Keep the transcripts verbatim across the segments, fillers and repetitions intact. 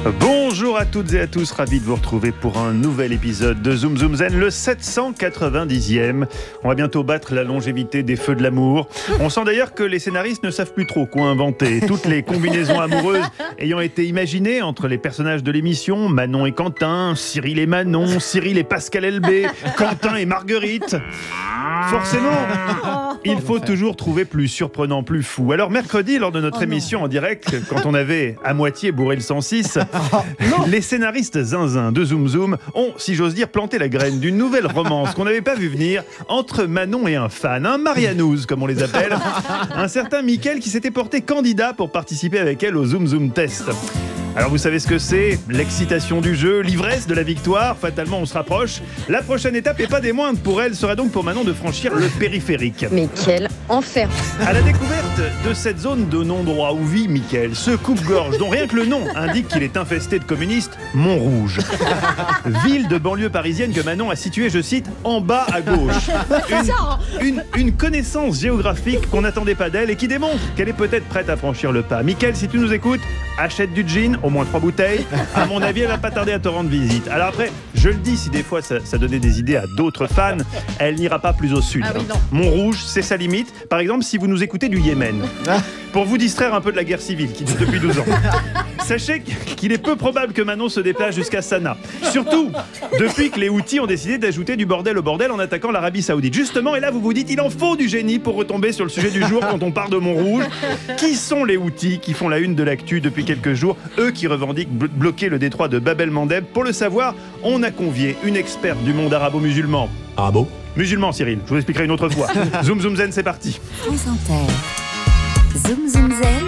Bonjour à toutes et à tous, ravi de vous retrouver pour un nouvel épisode de Zoom Zoom Zen, le sept cent quatre-vingt-dixième. On va bientôt battre la longévité des feux de l'amour. On sent d'ailleurs que les scénaristes ne savent plus trop quoi inventer. Toutes les combinaisons amoureuses ayant été imaginées entre les personnages de l'émission, Manon et Quentin, Cyril et Manon, Cyril et Pascal Elbé, Quentin et Marguerite. Forcément, il faut toujours trouver plus surprenant, plus fou. Alors mercredi, lors de notre oh émission en direct, quand on avait à moitié bourré le cent six, les scénaristes zinzin de Zoom Zoom ont, si j'ose dire, planté la graine d'une nouvelle romance qu'on n'avait pas vu venir entre Manon et un fan, un Marianouz comme on les appelle, un certain Mickaël qui s'était porté candidat pour participer avec elle au Zoom Zoom Test. Alors vous savez ce que c'est, l'excitation du jeu, l'ivresse de la victoire, fatalement on se rapproche. La prochaine étape, et pas des moindres pour elle, sera donc pour Manon de franchir le périphérique. Mais quel enfer! À la découverte de cette zone de non-droit où vit Mickaël, ce coupe-gorge dont rien que le nom indique qu'il est infesté de communistes, Montrouge. Ville de banlieue parisienne que Manon a située, je cite, en bas à gauche. Une, une, une connaissance géographique qu'on n'attendait pas d'elle et qui démontre qu'elle est peut-être prête à franchir le pas. Mickaël, si tu nous écoutes, achète du gin, au moins trois bouteilles. À mon avis, elle va pas tarder à te rendre visite. Alors après, je le dis, si des fois ça, ça donnait des idées à d'autres fans, elle n'ira pas plus au sud. Ah oui, non. Montrouge, c'est sa limite. Par exemple, si vous nous écoutez du Yémen, pour vous distraire un peu de la guerre civile qui dure depuis douze ans. Sachez qu'il est peu probable que Manon se déplace jusqu'à Sanaa. Surtout depuis que les Houthis ont décidé d'ajouter du bordel au bordel en attaquant l'Arabie Saoudite. Justement, et là vous vous dites, il en faut du génie pour retomber sur le sujet du jour quand on part de Montrouge. Qui sont les Houthis qui font la une de l'actu depuis quelques jours? Eux qui revendiquent blo- bloquer le détroit de Bab el-Mandeb. Pour le savoir, on a convié une experte du monde arabo-musulman. Arabo Musulman, Cyril, je vous expliquerai une autre fois. Zoom Zoom Zen, c'est parti. France Inter. Zoom Zoom Zen.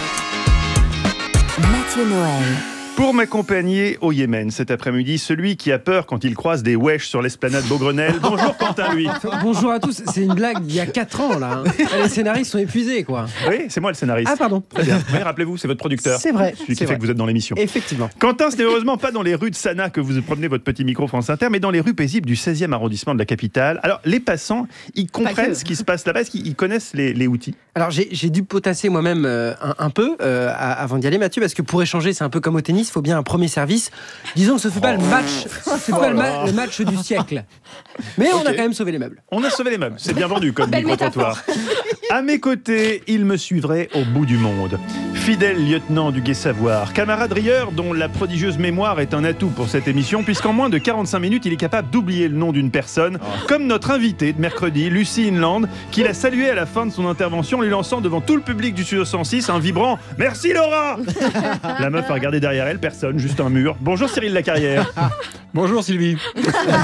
Mathieu Noël. Pour m'accompagner au Yémen cet après-midi, celui qui a peur quand il croise des wesh sur l'esplanade Beaugrenelle. Bonjour Quentin, lui. Bonjour à tous, c'est une blague il y a quatre ans là. Hein. Les scénaristes sont épuisés quoi. Oui, c'est moi le scénariste. Ah pardon. Très bien. Oui, rappelez-vous, c'est votre producteur. C'est vrai. Celui qui c'est fait vrai. que vous êtes dans l'émission. Effectivement. Quentin, ce n'est heureusement pas dans les rues de Sanaa que vous promenez votre petit micro France Inter, mais dans les rues paisibles du seizième arrondissement de la capitale. Alors, les passants, ils comprennent ce qui se passe là-bas, est-ce qu'ils connaissent les, les Houthis? Alors j'ai, j'ai dû potasser moi-même euh, un, un peu euh, avant d'y aller, Mathieu, parce que pour échanger, c'est un peu comme au tennis, il faut bien un premier service. Disons que ce ne fait pas le match, c'est pas le, ma- le match du siècle. Mais on Ok. a quand même sauvé les meubles. On a sauvé les meubles, c'est bien vendu comme Belle micro-trottoir. À mes côtés, il me suivrait au bout du monde. Fidèle lieutenant du Gai Savoir, camarade rieur dont la prodigieuse mémoire est un atout pour cette émission, puisqu'en moins de quarante-cinq minutes, il est capable d'oublier le nom d'une personne, comme notre invitée de mercredi, Lucie Inland, qui l'a salué à la fin de son intervention, lui lançant devant tout le public du Studio cent six un vibrant « Merci Laura !» La meuf a regardé derrière elle, personne, juste un mur. Bonjour Cyril Lacarrière. Bonjour Sylvie.